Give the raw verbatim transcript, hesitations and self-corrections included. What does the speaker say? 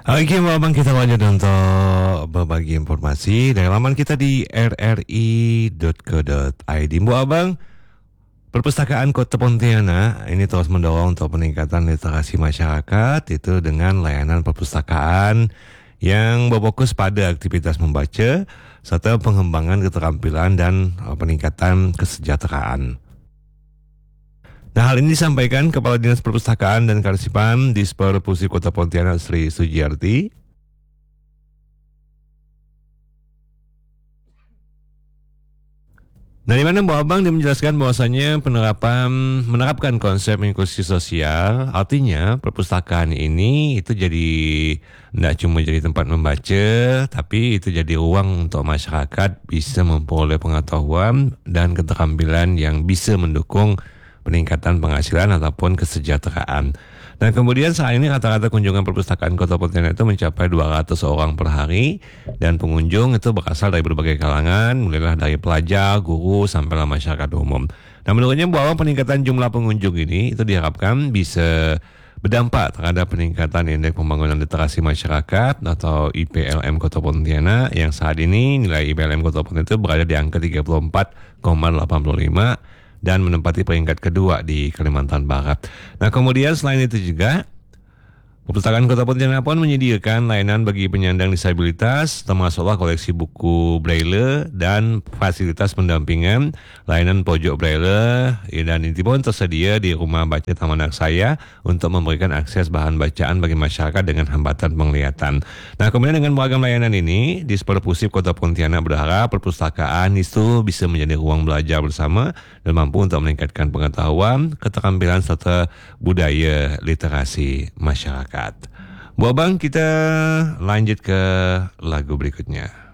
Oke, Abang, kita lanjut untuk berbagi informasi dari laman kita di r r i dot co dot i d. Bu Abang, Perpustakaan Kota Pontianak ini terus mendorong untuk peningkatan literasi masyarakat itu dengan layanan perpustakaan yang berfokus pada aktivitas membaca serta pengembangan keterampilan dan eh, peningkatan kesejahteraan. Nah, hal ini disampaikan Kepala Dinas Perpustakaan dan Kearsipan Disper Pusip Kota Pontianak Sri Sujiarti. Nah, di mana Bu Abang dia menjelaskan bahwasanya penerapan menerapkan konsep inklusi sosial, artinya perpustakaan ini itu jadi tidak cuma jadi tempat membaca, tapi itu jadi ruang untuk masyarakat bisa memperoleh pengetahuan dan keterampilan yang bisa mendukung peningkatan penghasilan ataupun kesejahteraan. Dan kemudian saat ini rata-rata kunjungan perpustakaan Kota Pontianak itu mencapai dua ratus orang per hari, dan pengunjung itu berasal dari berbagai kalangan, mulailah dari pelajar, guru, sampailah masyarakat umum. Nah, menurutnya bahwa peningkatan jumlah pengunjung ini itu diharapkan bisa berdampak terhadap peningkatan indeks pembangunan literasi masyarakat atau I P L M Kota Pontianak, yang saat ini nilai I P L M Kota Pontianak itu berada di angka tiga puluh empat koma delapan puluh lima dan menempati peringkat kedua di Kalimantan Barat. Nah, kemudian selain itu juga Perpustakaan Kota Pontianak pun menyediakan layanan bagi penyandang disabilitas, termasuklah koleksi buku braille dan fasilitas pendampingan, layanan pojok braille, ya, dan ini pun tersedia di Rumah Baca Taman Aksaya untuk memberikan akses bahan bacaan bagi masyarakat dengan hambatan penglihatan. Nah, kemudian dengan beragam layanan ini, Disper Pusip Kota Pontianak berharap perpustakaan itu bisa menjadi ruang belajar bersama dan mampu untuk meningkatkan pengetahuan, keterampilan serta budaya literasi masyarakat. Bu Abang, kita lanjut ke lagu berikutnya.